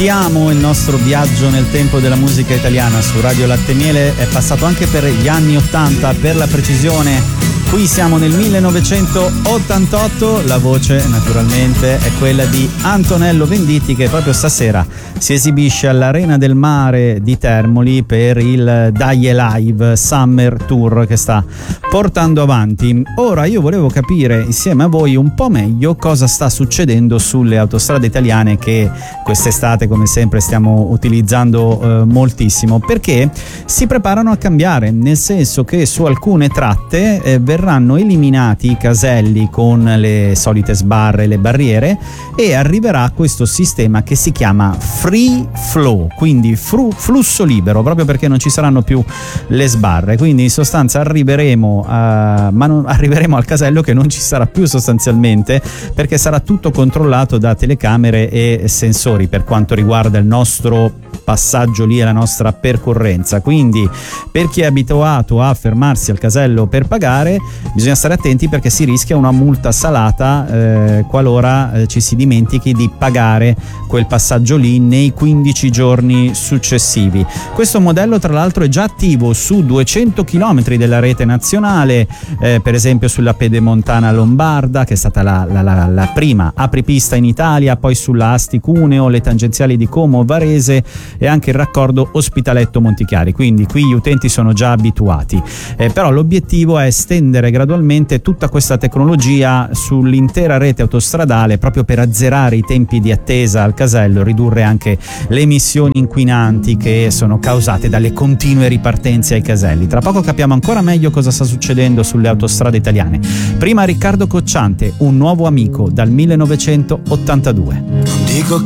Partiamo il nostro viaggio nel tempo della musica italiana su Radio Latte e Miele. È passato anche per gli anni 80, per la precisione. Qui siamo nel 1988, la voce naturalmente è quella di Antonello Venditti, che proprio stasera si esibisce all'Arena del Mare di Termoli per il Dai Live Summer Tour che sta portando avanti. Ora io volevo capire insieme a voi un po' meglio cosa sta succedendo sulle autostrade italiane, che quest'estate come sempre stiamo utilizzando moltissimo, perché si preparano a cambiare, nel senso che su alcune tratte verranno eliminati i caselli con le solite sbarre, le barriere, e arriverà questo sistema che si chiama free flow, quindi flusso libero, proprio perché non ci saranno più le sbarre. Quindi in sostanza arriveremo al casello che non ci sarà più sostanzialmente, perché sarà tutto controllato da telecamere e sensori per quanto riguarda il nostro passaggio lì e la nostra percorrenza. Quindi per chi è abituato a fermarsi al casello per pagare bisogna stare attenti, perché si rischia una multa salata qualora ci si dimentichi di pagare quel passaggio lì nei 15 giorni successivi. Questo modello tra l'altro è già attivo su 200 km della rete nazionale, per esempio sulla Pedemontana Lombarda, che è stata la prima apripista in Italia, poi sulla Asti-Cuneo, le tangenziali di Como, Varese e anche il raccordo Ospitaletto-Montichiari. Quindi qui gli utenti sono già abituati, però l'obiettivo è estendere gradualmente tutta questa tecnologia sull'intera rete autostradale, proprio per azzerare i tempi di attesa al casello, ridurre anche le emissioni inquinanti che sono causate dalle continue ripartenze ai caselli. Tra poco capiamo ancora meglio cosa sta succedendo sulle autostrade italiane. Prima Riccardo Cocciante, Un nuovo amico, dal 1982. Non dico